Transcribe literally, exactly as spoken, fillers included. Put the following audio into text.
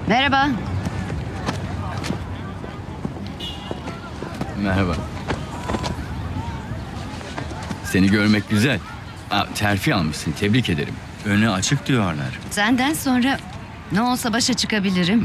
Merhaba. Merhaba. Seni görmek güzel. Aa, terfi almışsın, tebrik ederim. Önü açık diyorlar. Senden sonra ne olsa başa çıkabilirim.